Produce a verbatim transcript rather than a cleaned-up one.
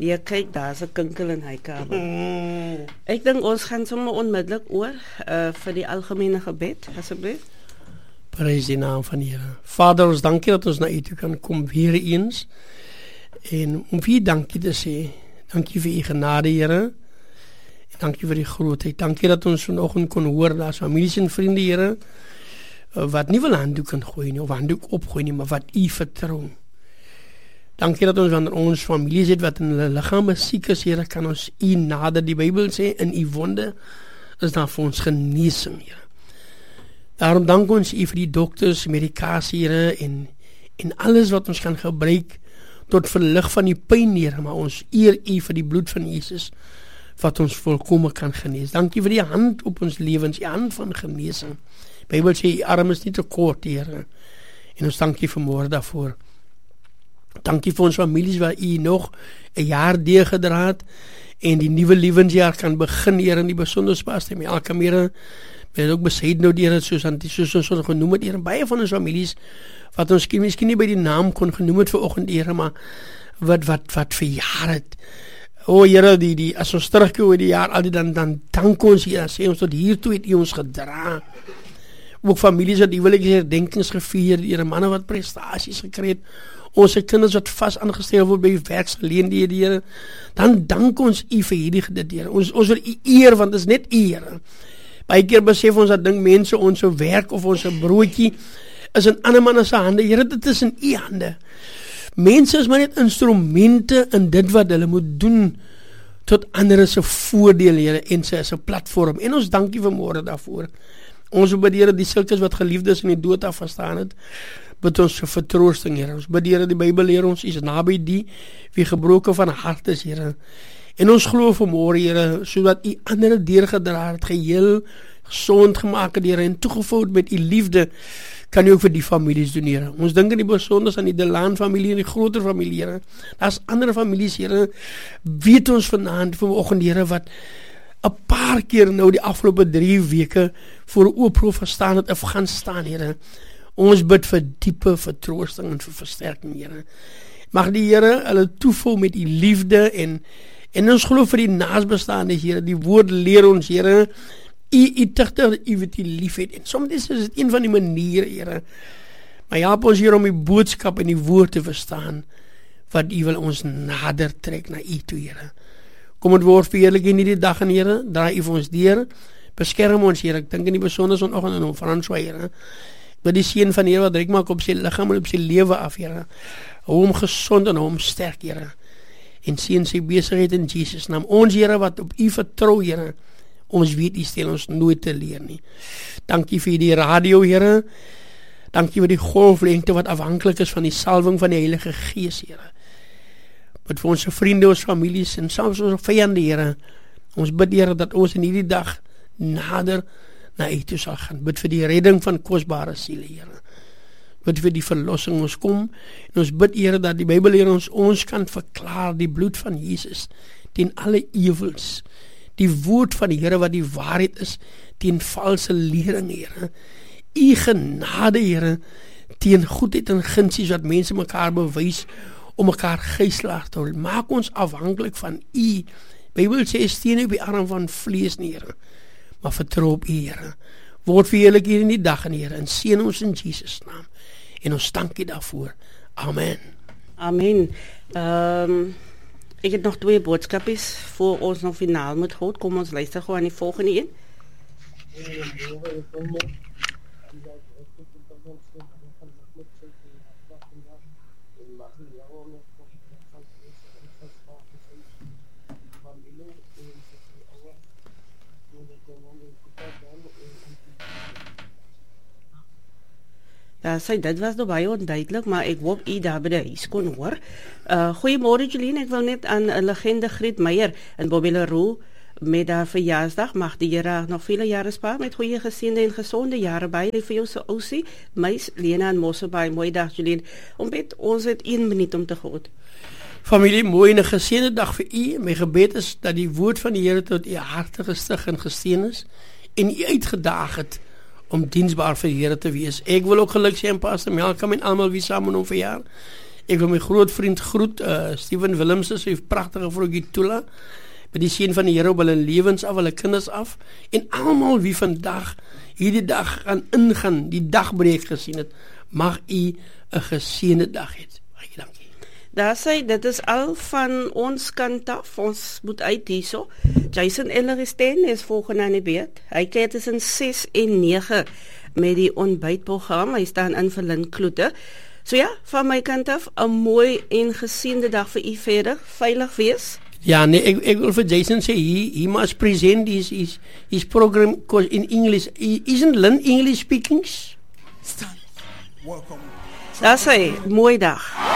Jy kyk, daar's 'n kinkel in hy kamer. Mm. Ek dink ons gaan sommer onmiddellik oor uh, vir die algemene gebed, asseblief. Prys die naam van die Here. Vader, ons dankie dat ons na U toe kan kom weer eens. En om vir U dankie te sê. Dankie vir U genade, Here. En dankie vir die grootheid. Dankie dat ons vanoggend kon hoor daar's families en vriende, Here, wat nie wil handdoek kan gooi nie of handdoek opgooi nie, maar wat U vertrou. Dankie dat ons wanneer ons families het wat in hulle liggame siek is, Here, kan ons U nader. Die Bybel sê in U wonde is daar vir ons genesing, Here. Daarom dank ons U vir die dokters, medikasie, Here, en en alles wat ons kan gebruik tot verlig van die pyn, Here, maar ons eer U vir die bloed van Jesus wat ons volkome kan genees. Dankie vir die hand op ons lewens, die hand van genesing. Die Bybel sê U arm is nie te kort, Here. En ons dankie vanmôre daarvoor. Dankie vir ons families waar U nog 'n jaar deurgedra het en die nuwe lewensjaar kan begin, Here, in die besonder spaas met elke mere. Ben ook beseid nou, Here, soos aan die soos ons so genoem het, Here, baie van ons families wat ons miskien nie by die naam kon genoem het vanoggend, Here, maar wat wat wat verjaar het. O, Here, die die as ons terugkyk oor die jaar al die dan dan dank ons, Here, sê ons tot hier toe het U ons gedra. Ook families wat huwelike herdenkings gevier, Here, manne wat prestasies gekry het, ons kinders wat vas aangestel word by werksgeleenthede, Here, dan dank ons U vir hierdie dit, Here. Ons ons wil U eer want dit is net U, Here. Baie keer besef ons dat ding mense ons se werk of ons se broodjie is in ander manne se hande. Here, dit is in U hande. Mense is maar net instrumente in dit wat hulle moet doen tot ander se voordeel, Here, en sy is 'n platform. En ons dankie vanmôre daarvoor. Ons bid, Here, die sulkes wat geliefdes in die dood afgestaan het, bid ons vir vertroosting, Here. Ons bid, Here, die Bybel leer ons is naby die wie gebroken van hart is, Here. En ons glo vanmôre, Here, sodat U ander deurgedra het, geheel gesond gemaak het, Here, en toegevoed met U liefde, kan U ook vir die families doen, Here. Ons dink in die besonders aan die Delaan familie en die groter familie, Here. Daar's ander families, Here, weet ons vanaand, vanoggend, Here, wat 'n paar keer nou die afgelope drie weke voor 'n oproep verstaan het of gaan staan, Here. Ons bid vir diepe vertroosting en vir versterking, Here. Mag die Here hulle toevul met U liefde en en ons glo vir die naasbestaande, Here. Die woord leer ons, Here, U U tigter, U wat U liefhet. En soms is dit een van die maniere, Here. Maar help ons, Here, om die boodskap en die woord te verstaan wat U wil ons nader trek na U toe, Here. Kom het woord verheerlik in hierdie dag, en Here, draai U vir ons deur. Beskerm ons, Here. Ek dink in die besonder vanoggend aan hom François, Here. Met die seën van die Here wat ryk maak op sy liggaam en op sy lewe af, Here. Hou hom gesond en hou hom sterk, Here. En seën sy besigheid in Jesus naam. Ons, Here, wat op U vertrou, Here. Ons weet U stel ons nooit te leer nie. Dankie vir die radio, Here. Dankie vir die golflengte wat afhanklik is van die salwing van die Heilige Gees, Here. Bid vir ons vriende, ons families en selfs ons vyande, Here. Ons bid, Here, dat ons in hierdie dag nader na U toe sal gaan. Bid vir die redding van kosbare siele, Here. Bid vir die verlossing ons kom. En ons bid, Here, dat die Bybel leer ons ons kan verklaar die bloed van Jesus teen alle ewels. Die woord van die Here wat die waarheid is teen valse lering, Here. U genade, Here, teen goedheid en gunsies wat mense mekaar bewys om mekaar gijslaar te hou. Maak ons afhanklik van U. Bybel sê steun op die arm van vlees nie, Here, maar vertrou op U, Here. Word verheerlik hier in die dag, en Here, en seën ons in Jesus naam. En ons dank U daarvoor. Amen. Amen. Um, ek het nog twee boodskapies voor ons nog finaal moet goed. Kom ons luister gewoon aan die volgende een. Ja, sy, dit was nou baie onduidelik, maar ek hoop U daar by die huis kon hoor. Uh, goeiemôre, Jolien, ek wil net aan 'n legende Griet Meyer in Bobbeleroo met haar verjaarsdag. Mag die Here nog vele jare spaar met goeie geseënde en gesonde jare by vir jou se ousie, meis Lena en Mosselbaai. Mooi dag, Jolien. Om bet ons het een minuut om te groet. Familie, mooi en 'n geseënde dag vir u. My gebed is dat die woord van die Here tot u harte gestig en gesteun is en u uitgedaag het om diensbaar vir die Here te wees. Ek wil ook geluk sê aan Pastor Malcolm en almal wie saam met hom verjaar. Ek wil my groot vriend groet, uh, Steven Willemse, sy pragtige vrou Tula, met die seën van die Here op hulle lewens af, hulle kinders af, en almal wie vandag hierdie dag gaan ingaan, die dagbreek gesien het, mag u 'n geseënde dag hê. Baie dankie. Daar sê, dit is al van ons kant af, ons moet uit hierso. Jason Ellerstein is volgende aan die beurt. Hy kyk tussen ses en nege met die ontbytprogram, hy staan in vir Lynn Kloete. So ja, van my kant af, 'n mooi en geseënde dag vir u verder, veilig wees. Ja, nee, ek, ek wil vir Jason sê, he, he must present his, his, his program in English. He, isn't Lynn English speaking? Daar sê, mooi dag.